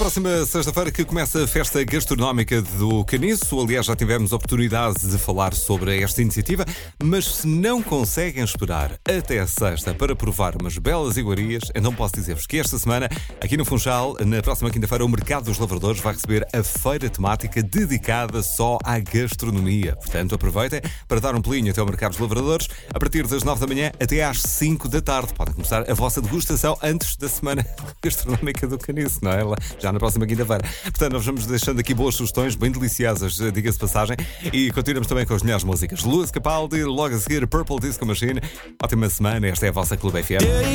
Próxima sexta-feira que começa a festa gastronómica do Caniço. Aliás, já tivemos a oportunidade de falar sobre esta iniciativa, mas se não conseguem esperar até sexta para provar umas belas iguarias, então posso dizer-vos que esta semana, aqui no Funchal, na próxima quinta-feira, o Mercado dos Lavradores vai receber a feira temática dedicada só à gastronomia. Portanto, aproveitem para dar um pulinho até ao Mercado dos Lavradores a partir das 9 da manhã até às 5 da tarde. Podem começar a vossa degustação antes da semana gastronómica do Caniço, não é? Já na próxima quinta-feira. Portanto, nós vamos deixando aqui boas sugestões, bem deliciosas, diga-se de passagem, e continuamos também com as melhores músicas. Luís Capaldi, logo a seguir Purple Disco Machine. Ótima semana, esta é a vossa Clube FM.